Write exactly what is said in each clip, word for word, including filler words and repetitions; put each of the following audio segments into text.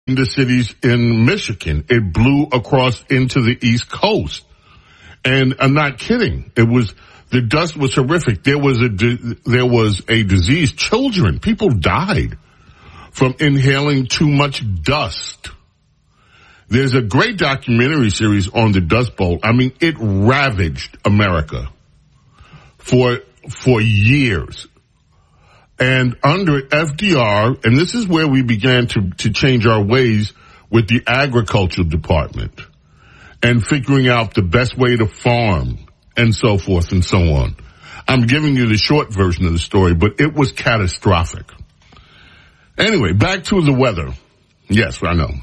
the cities in Michigan. It blew across into the East Coast. And I'm not kidding. It was, the dust was horrific. There was a, there was a disease. Children, people died from inhaling too much dust. There's a great documentary series on the Dust Bowl. I mean, it ravaged America for, for years. And under F D R, and this is where we began to, to change our ways with the agricultural department and figuring out the best way to farm and so forth and so on. I'm giving you the short version of the story, but it was catastrophic. Anyway, back to the weather. Yes, I know.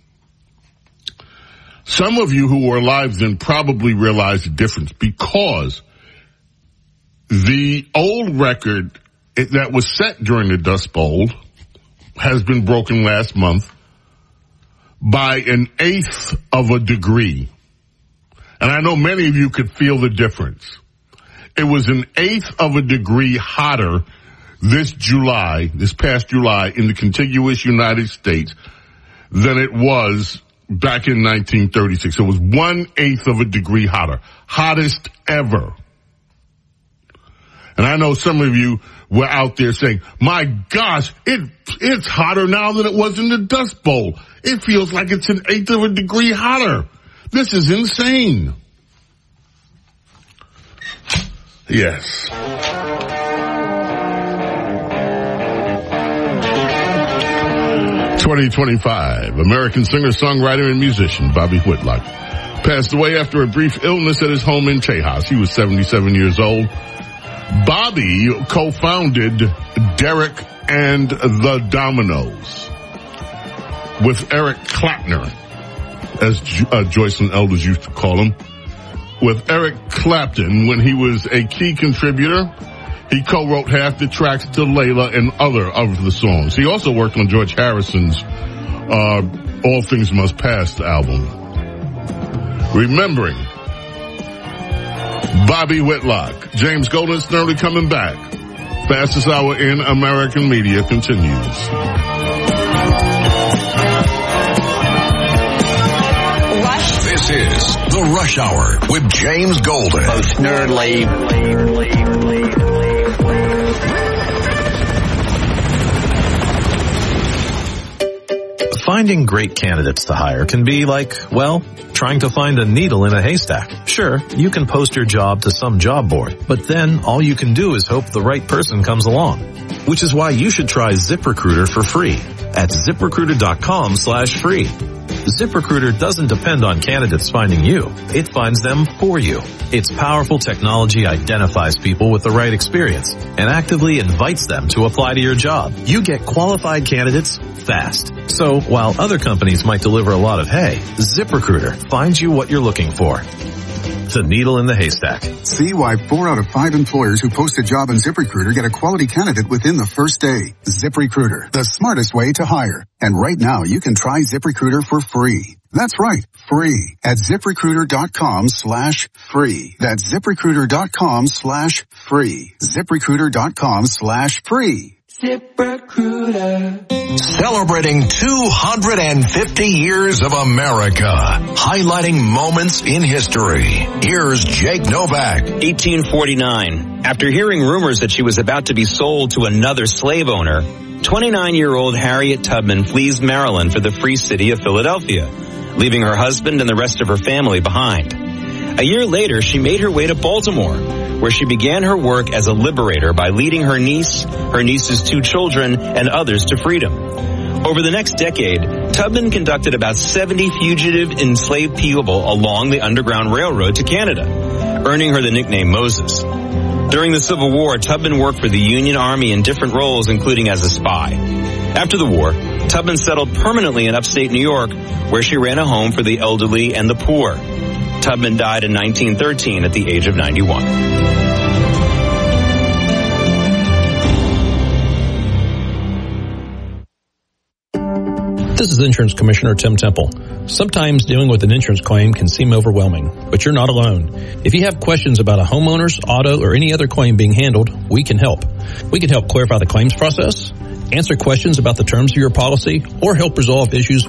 Some of you who were alive then probably realize the difference because the old record that was set during the Dust Bowl has been broken last month by an eighth of a degree. And I know many of you could feel the difference. It was an eighth of a degree hotter this July, this past July, in the contiguous United States than it was back in nineteen thirty-six. It was one eighth of a degree hotter. Hottest ever. And I know some of you were out there saying, my gosh, it, it's hotter now than it was in the Dust Bowl. It feels like it's an eighth of a degree hotter. This is insane. Yes. twenty twenty-five, American singer, songwriter, and musician Bobby Whitlock passed away after a brief illness at his home in Tejas. He was seventy-seven years old. Bobby co-founded Derek and the Dominoes with Eric Clapton, as uh, Joyce and Elders used to call him. With Eric Clapton, when he was a key contributor, he co-wrote half the tracks to Layla and other of the songs. He also worked on George Harrison's uh, All Things Must Pass album. Remembering Bobby Whitlock. James Golden Snurley coming back. Fastest hour in American media continues. Rush. This is the Rush Hour with James Golden. Oh, Snurley. Finding great candidates to hire can be like, well, trying to find a needle in a haystack. Sure, you can post your job to some job board, but then all you can do is hope the right person comes along. Which is why you should try ZipRecruiter for free at ZipRecruiter.com slash free. ZipRecruiter doesn't depend on candidates finding you. It finds them for you. Its powerful technology identifies people with the right experience and actively invites them to apply to your job. You get qualified candidates fast. So while other companies might deliver a lot of hay, ZipRecruiter finds you what you're looking for. The needle in the haystack. See why four out of five employers who post a job on ZipRecruiter get a quality candidate within the first day. ZipRecruiter, the smartest way to hire. And right now you can try ZipRecruiter for free. That's right, free at ZipRecruiter.com slash free. That's ZipRecruiter.com slash free. ZipRecruiter.com slash free. ZipRecruiter. Celebrating two hundred fifty years of America. Highlighting moments in history. Here's Jake Novak. eighteen forty-nine. After hearing rumors that she was about to be sold to another slave owner, twenty-nine-year-old Harriet Tubman flees Maryland for the free city of Philadelphia, leaving her husband and the rest of her family behind. A year later, she made her way to Baltimore, where she began her work as a liberator by leading her niece, her niece's two children, and others to freedom. Over the next decade, Tubman conducted about seventy fugitive enslaved people along the Underground Railroad to Canada, earning her the nickname Moses. During the Civil War, Tubman worked for the Union Army in different roles, including as a spy. After the war, Tubman settled permanently in upstate New York, where she ran a home for the elderly and the poor. Tubman died in nineteen thirteen at the age of ninety-one. This is Insurance Commissioner Tim Temple. Sometimes dealing with an insurance claim can seem overwhelming, but you're not alone. If you have questions about a homeowner's, auto, or any other claim being handled, we can help. We can help clarify the claims process, answer questions about the terms of your policy, or help resolve issues